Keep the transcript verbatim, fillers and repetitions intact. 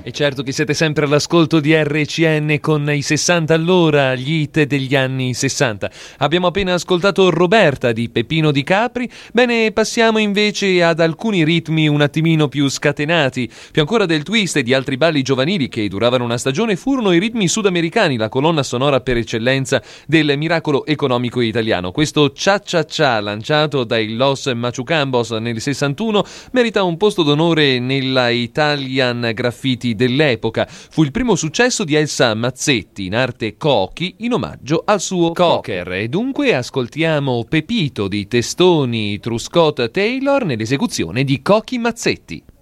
E certo che siete sempre all'ascolto di R C N con i sessanta all'ora, gli hit degli anni sessanta. Abbiamo appena ascoltato Roberta di Peppino Di Capri. Bene, passiamo invece ad alcuni ritmi un attimino più scatenati. Più ancora del twist e di altri balli giovanili che duravano una stagione furono i ritmi sudamericani, la colonna sonora per eccellenza del miracolo economico italiano. Questo Cha Cha Cha, lanciato dai Los Machucambos nel sessantuno, merita un posto d'onore nella Italian Graffiti dell'epoca. Fu il primo successo di Elsa Mazzetti, in arte Cochi, in omaggio al suo cocker. E dunque ascoltiamo Pepito di Testoni Truscott Taylor nell'esecuzione di Cochi Mazzetti.